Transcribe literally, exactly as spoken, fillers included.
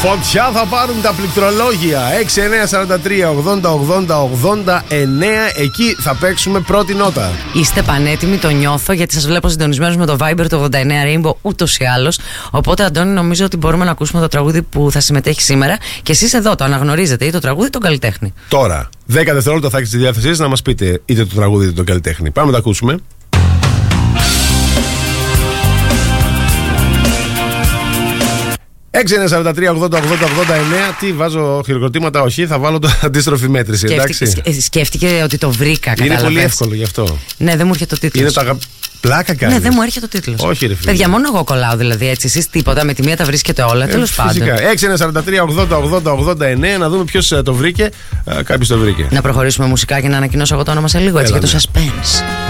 Φωτιά θα πάρουν τα πληκτρολόγια. έξι εννιά τέσσερα τρία ογδόντα ογδόντα ογδόντα εννέα. Εκεί θα παίξουμε πρώτη νότα. Είστε πανέτοιμοι, το νιώθω, γιατί σας βλέπω συντονισμένους με το Viber του ογδόντα εννέα Rainbow ούτως ή άλλως. Οπότε, Αντώνη, νομίζω ότι μπορούμε να ακούσουμε το τραγούδι που θα συμμετέχει σήμερα. Και εσείς εδώ το αναγνωρίζετε, ή το τραγούδι ή τον καλλιτέχνη. Τώρα, δέκα δευτερόλεπτα θα έχετε στη διάθεσή σας να μας πείτε είτε το τραγούδι είτε τον καλλιτέχνη. Πάμε να το ακούσουμε. έξι εννιά τέσσερα τρία ογδόντα ογδόντα ογδόντα εννέα. Τι βάζω χειροκροτήματα, όχι, θα βάλω το αντίστροφη μέτρηση. Σκέφτηκε, εντάξει. Σκέφτηκε ότι το βρήκα. Είναι κατάλαβες. πολύ εύκολο γι' αυτό. Ναι, δεν μου έρχεται ο τίτλος. Είναι το αγα... Πλάκα κάνει. Ναι, δεν μου έρχεται ο τίτλος. Όχι, ρε φίλε. Παιδιά, μόνο εγώ κολλάω δηλαδή έτσι. Εσείς τίποτα, με τη μία τα βρίσκετε όλα. Ε, Τέλος πάντων. έξι εννιά τέσσερα τρία ογδόντα ογδόντα ογδόντα εννέα. Να δούμε ποιος το βρήκε. Κάποιος το βρήκε. Να προχωρήσουμε μουσικά και να ανακοινώσω εγώ το όνομα σε λίγο έτσι. Έλα, για το suspense.